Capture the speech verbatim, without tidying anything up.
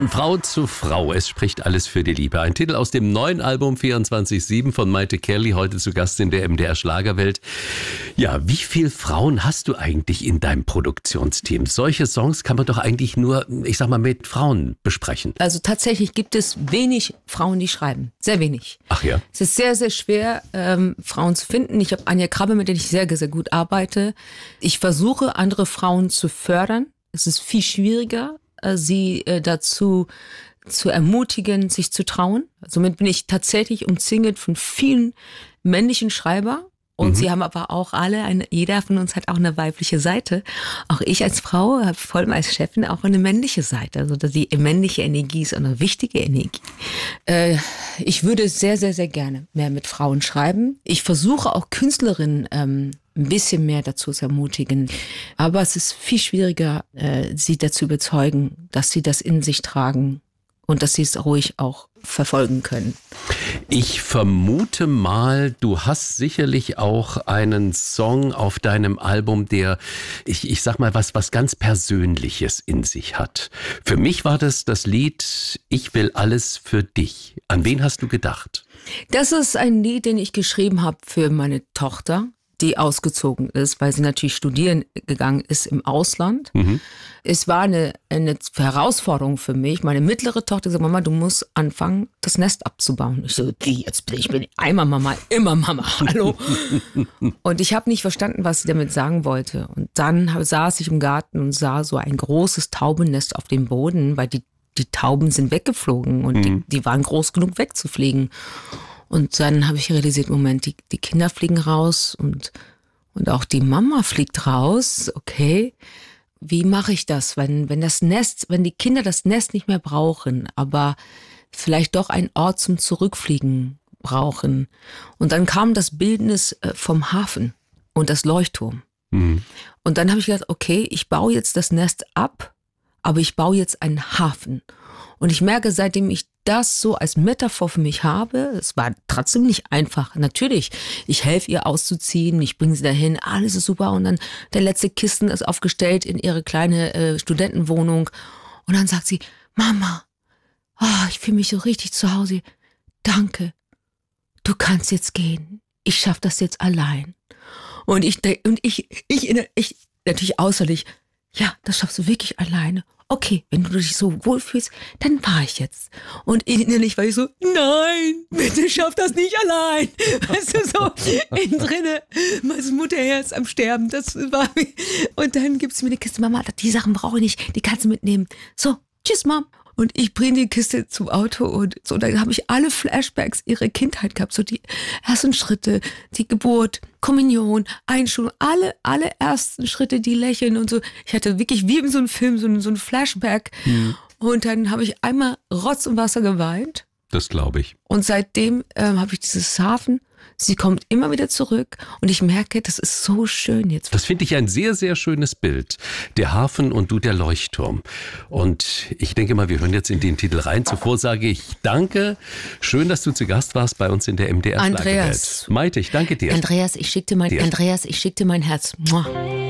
Frau zu Frau, es spricht alles für die Liebe. Ein Titel aus dem neuen Album vierundzwanzig sieben von Maite Kelly, heute zu Gast in der M D R Schlagerwelt. Ja, wie viele Frauen hast du eigentlich in deinem Produktionsteam? Solche Songs kann man doch eigentlich nur, ich sag mal, mit Frauen besprechen. Also tatsächlich gibt es wenig Frauen, die schreiben. Sehr wenig. Ach ja? Es ist sehr, sehr schwer, ähm, Frauen zu finden. Ich habe Anja Krabbe, mit der ich sehr, sehr gut arbeite. Ich versuche, andere Frauen zu fördern. Es ist viel schwieriger, sie äh, dazu zu ermutigen, sich zu trauen. Somit bin ich tatsächlich umzingelt von vielen männlichen Schreiber. Und mhm. sie haben aber auch alle, eine, jeder von uns hat auch eine weibliche Seite. Auch ich als Frau habe vor allem als Chefin auch eine männliche Seite. Also die männliche Energie ist eine wichtige Energie. Äh, ich würde sehr, sehr, sehr gerne mehr mit Frauen schreiben. Ich versuche auch Künstlerinnen ähm, ein bisschen mehr dazu zu ermutigen. Aber es ist viel schwieriger, äh, sie dazu überzeugen, dass sie das in sich tragen und dass sie es ruhig auch verfolgen können. Ich vermute mal, du hast sicherlich auch einen Song auf deinem Album, der, ich, ich sag mal, was, was ganz Persönliches in sich hat. Für mich war das das Lied Ich will alles für dich. An wen hast du gedacht? Das ist ein Lied, den ich geschrieben habe für meine Tochter, die ausgezogen ist, weil sie natürlich studieren gegangen ist im Ausland. Mhm. Es war eine, eine Herausforderung für mich. Meine mittlere Tochter gesagt, Mama, du musst anfangen, das Nest abzubauen. Ich so, wie, jetzt bin ich bin einmal Mama, immer Mama, hallo. Und ich habe nicht verstanden, was sie damit sagen wollte. Und dann saß ich im Garten und sah so ein großes Taubennest auf dem Boden, weil die, die Tauben sind weggeflogen und mhm. die, die waren groß genug wegzufliegen. Und dann habe ich realisiert, Moment, die, die Kinder fliegen raus und, und auch die Mama fliegt raus. Okay, wie mache ich das, wenn, wenn das Nest, wenn die Kinder das Nest nicht mehr brauchen, aber vielleicht doch einen Ort zum Zurückfliegen brauchen? Und dann kam das Bildnis vom Hafen und das Leuchtturm. Mhm. Und dann habe ich gedacht, okay, ich baue jetzt das Nest ab, aber ich baue jetzt einen Hafen. Und ich merke, seitdem ich das so als Metaphor für mich habe, es war trotzdem nicht einfach. Natürlich, ich helfe ihr auszuziehen, ich bringe sie dahin, alles ist super. Und dann der letzte Kisten ist aufgestellt in ihre kleine äh, Studentenwohnung. Und dann sagt sie, Mama, oh, ich fühle mich so richtig zu Hause. Danke, du kannst jetzt gehen. Ich schaffe das jetzt allein. Und ich, und ich, ich, ich, ich natürlich außerlich, ja, das schaffst du wirklich alleine. Okay, wenn du dich so wohlfühlst, dann war ich jetzt. Und innerlich war ich so, nein, bitte schaff das nicht allein. Weißt du, so innen drinne, mein Mutterherz am Sterben. Das war, und dann gibt's mir eine Kiste, Mama, die Sachen brauche ich nicht, die kannst du mitnehmen. So, tschüss, Mom. Und ich bringe die Kiste zum Auto und so, dann habe ich alle Flashbacks ihrer Kindheit gehabt, so die ersten Schritte, die Geburt, Kommunion, Einschulung, alle, alle ersten Schritte, die lächeln und so. Ich hatte wirklich wie in so einem Film so ein, so ein Flashback. Mhm. Und dann habe ich einmal Rotz und Wasser geweint. Das glaube ich. Und seitdem ähm, habe ich dieses Hafen. Sie kommt immer wieder zurück und ich merke, das ist so schön jetzt. Das finde ich ein sehr, sehr schönes Bild. Der Hafen und du der Leuchtturm. Und ich denke mal, wir hören jetzt in den Titel rein. Zuvor sage ich danke. Schön, dass du zu Gast warst bei uns in der M D R Schlagerwelt. Andreas. Maite, ich danke dir. Andreas, ich schickte mein, Andreas, ich schickte mein Herz. Mua.